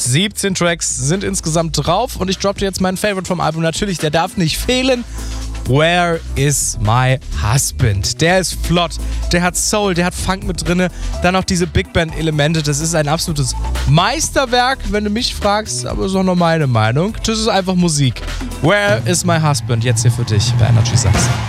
17 Tracks sind insgesamt drauf und ich droppe dir jetzt meinen Favorite vom Album. Natürlich, der darf nicht fehlen. Where is my husband? Der ist flott, der hat Soul, der hat Funk mit drinne, dann auch diese Big Band Elemente. Das ist ein absolutes Meisterwerk, wenn du mich fragst, aber ist auch nur meine Meinung. Das ist einfach Musik. Where is my husband? Jetzt hier für dich bei Energy Sachsen.